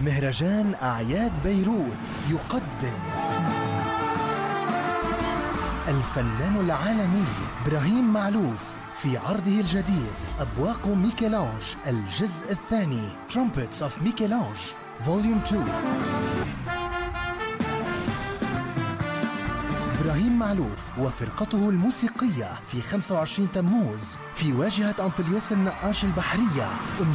مهرجان أعياد بيروت يقدم الفنان العالمي إبراهيم معلوف في عرضه الجديد أبواق ميكелانج الجزء الثاني Trumpets of ميكелانج Volume 2. إبراهيم معلوف وفرقته الموسيقية في 25 تموز في واجهة أنطليوس النقاش البحرية